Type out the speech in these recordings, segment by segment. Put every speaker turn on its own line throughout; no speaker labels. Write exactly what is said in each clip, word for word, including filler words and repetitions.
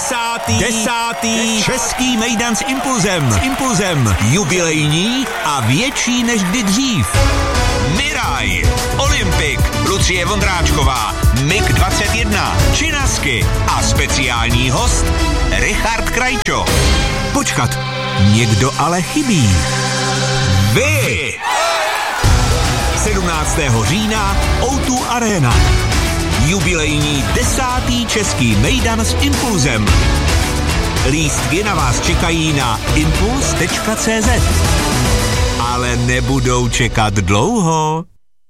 Desátý, desátý český mejdan s Impulzem. S Impulzem jubilejní a větší než kdy dřív. Miraj, Olympik, Lucie Vondráčková, Mig dvacet jedna, Činasky a speciální host Richard Krajčo. Počkat, někdo ale chybí. Vy! sedmnáctého října ó dva Arena. Jubilejní desátý český mejdan s Impulzem. Lístky na vás čekají na impuls tečka cé zet. Ale nebudou čekat dlouho.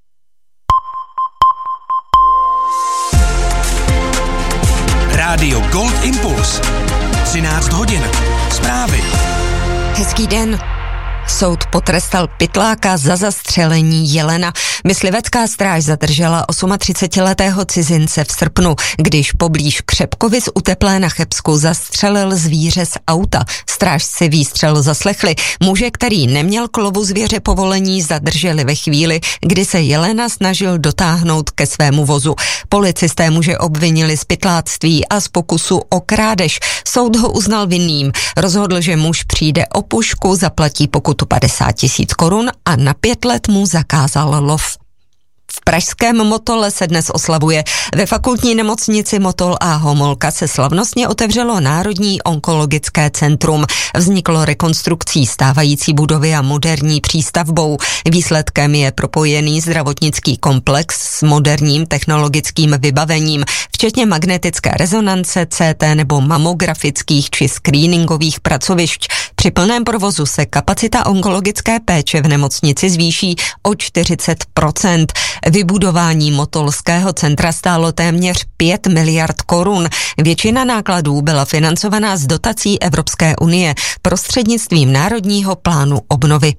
Rádio Gold Impuls. třináct hodin. Zprávy.
Hezký den. Soud potrestal pytláka za zastřelení jelena. Myslivecká stráž zadržela třicetiosmiletého cizince v srpnu, když poblíž Křepkovic u Teplé na Chebsku zastřelil zvíře z auta. Strážci výstřel zaslechli. Muže, který neměl k lovu zvěře povolení, zadrželi ve chvíli, kdy se jelena snažil dotáhnout ke svému vozu. Policisté muže obvinili z pytláctví a z pokusu o krádež. Soud ho uznal vinným. Rozhodl, že muž přijde o pušku, zaplatí pokutu padesát tisíc korun a na pět let mu zakázal lov. V pražském Motole se dnes oslavuje. Ve fakultní nemocnici Motol a Homolka se slavnostně otevřelo Národní onkologické centrum. Vzniklo rekonstrukcí stávající budovy a moderní přístavbou. Výsledkem je propojený zdravotnický komplex s moderním technologickým vybavením, včetně magnetické rezonance, cé té nebo mamografických či screeningových pracovišť. Při plném provozu se kapacita onkologické péče v nemocnici zvýší o čtyřicet procent. Vybudování Motolského centra stálo téměř pět miliard korun. Většina nákladů byla financovaná z dotací Evropské unie prostřednictvím Národního plánu obnovy.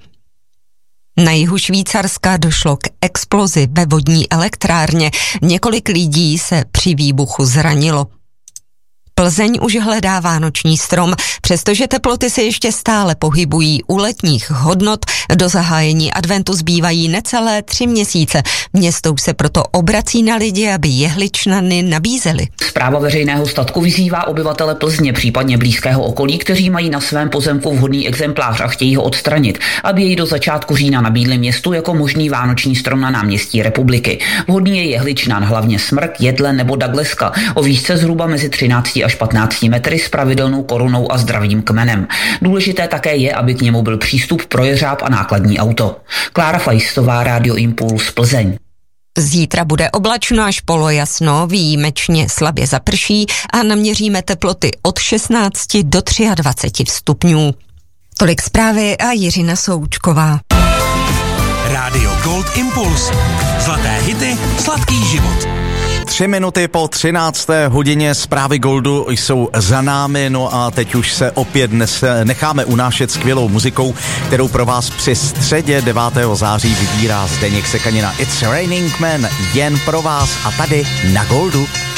Na jihu Švýcarska došlo k explozi ve vodní elektrárně. Několik lidí se při výbuchu zranilo. Plzeň už hledá vánoční strom, přestože teploty se ještě stále pohybují u letních hodnot, do zahájení adventu zbývají necelé tři měsíce. Město už se proto obrací na lidi, aby jehličnany nabízeli.
Správa veřejného statku vyzývá obyvatele Plzně, případně blízkého okolí, kteří mají na svém pozemku vhodný exemplář a chtějí ho odstranit, aby jej do začátku října nabídli městu jako možný vánoční strom na náměstí Republiky. Vhodný je jehličnan, hlavně smrk, jedle nebo dagleska, o výšce zhruba mezi třinácti až patnácti metry s pravidelnou korunou a zdravým kmenem. Důležité také je, aby k němu byl přístup pro jeřáb a nákladní auto. Klára Fajstová, Rádio Impuls, Plzeň.
Zítra bude oblačno až polojasno, výjimečně slabě zaprší a naměříme teploty od šestnácti do dvaceti třech stupňů. Tolik zprávy a Jiřina Součková.
Rádio Gold Impuls. Zlaté hity, sladký život.
Tři minuty po třinácté hodině zprávy Goldu jsou za námi, no a teď už se opět dnes necháme unášet skvělou muzikou, kterou pro vás při středě devátého září vybírá Zdeněk Sekanina. It's Raining Man, jen pro vás a tady na Goldu.